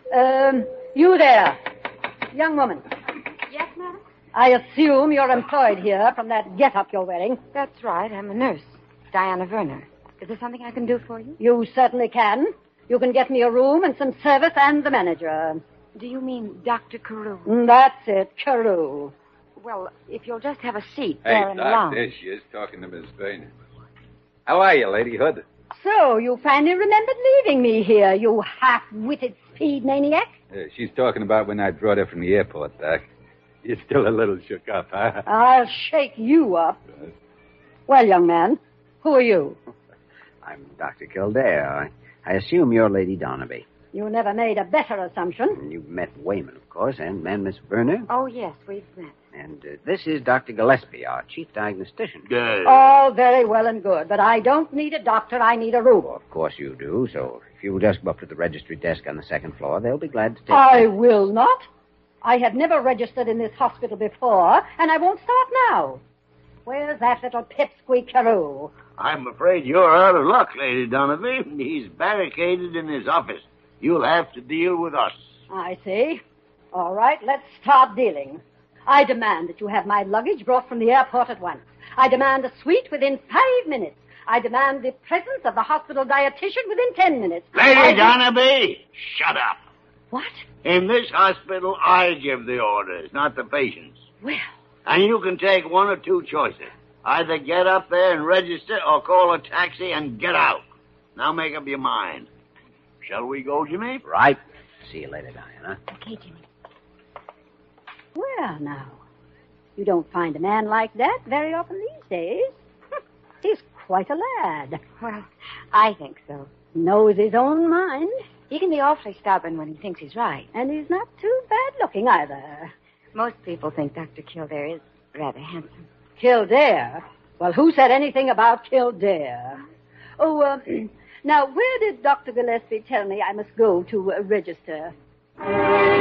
You there. Young woman. Yes, madam? I assume you're employed here from that get-up you're wearing. That's right. I'm a nurse, Diana Werner. Is there something I can do for you? You certainly can. You can get me a room and some service and the manager. Do you mean Dr. Carew? That's it, Carew. Well, if you'll just have a seat there in the lounge. There she is, talking to Miss Werner. How are you, Lady Hood? So, you finally remembered leaving me here, you half-witted speed maniac? She's talking about when I brought her from the airport, Doc. You're still a little shook up, huh? I'll shake you up. Well, young man, who are you? I'm Dr. Kildare. I assume you're Lady Donaby. You never made a better assumption. You've met Wayman, of course, and Miss Werner. Oh, yes, we've met. And this is Dr. Gillespie, our chief diagnostician. All very well and good, but I don't need a doctor, I need a room. Well, of course you do, so if you will just go up to the registry desk on the second floor, they'll be glad to take I will not. I have never registered in this hospital before, and I won't start now. Where's that little pipsqueak Carew? I'm afraid you're out of luck, Lady Donovan. He's barricaded in his office. You'll have to deal with us. I see. All right, let's start dealing. I demand that you have my luggage brought from the airport at once. I demand a suite within 5 minutes. I demand the presence of the hospital dietitian within 10 minutes. Lady Donaby, shut up. What? In this hospital, I give the orders, not the patients. Well. And you can take one or two choices. Either get up there and register or call a taxi and get out. Now make up your mind. Shall we go, Jimmy? Right. See you later, Diana. Okay, Jimmy. Well, now, you don't find a man like that very often these days. He's quite a lad. Well, I think so. Knows his own mind. He can be awfully stubborn when he thinks he's right. And he's not too bad looking either. Most people think Dr. Kildare is rather handsome. Kildare? Well, who said anything about Kildare? Oh, now, where did Dr. Gillespie tell me I must go to register?